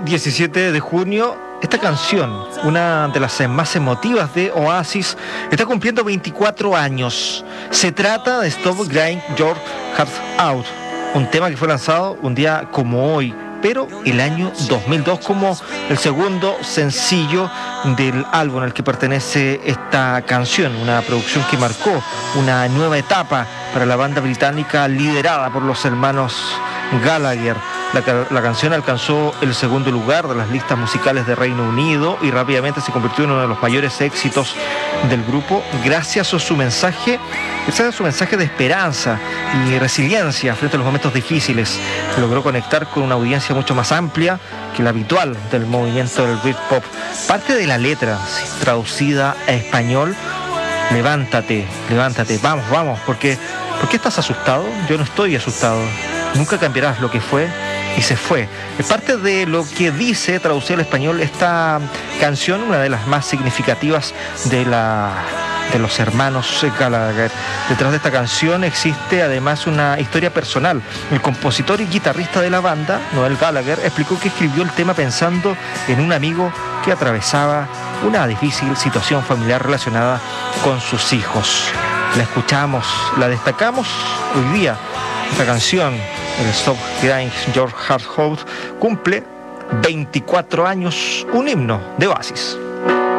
17 de junio, esta canción, una de las más emotivas de Oasis, está cumpliendo 24 años. Se trata de Stop Crying Your Heart Out, un tema que fue lanzado un día como hoy, pero el año 2002 como el segundo sencillo del álbum al que pertenece esta canción, una producción que marcó una nueva etapa para la banda británica liderada por los hermanos Gallagher. La canción alcanzó el segundo lugar de las listas musicales de Reino Unido y rápidamente se convirtió en uno de los mayores éxitos del grupo gracias a su mensaje de esperanza y resiliencia frente a los momentos difíciles. Logró conectar con una audiencia mucho más amplia que la habitual del movimiento del Britpop. Parte de la letra, traducida a español: levántate, levántate, vamos, ¿por qué estás asustado? Yo no estoy asustado. Nunca cambiarás lo que fue y se fue. Es parte de lo que dice, traducida al español, esta canción, una de las más significativas de los hermanos Gallagher. Detrás de esta canción existe además una historia personal. El compositor y guitarrista de la banda, Noel Gallagher, explicó que escribió el tema pensando en un amigo que atravesaba una difícil situación familiar relacionada con sus hijos. La escuchamos, la destacamos hoy día. Esta canción, el Stop Crying Your Heart Out, cumple 24 años, un himno de Oasis.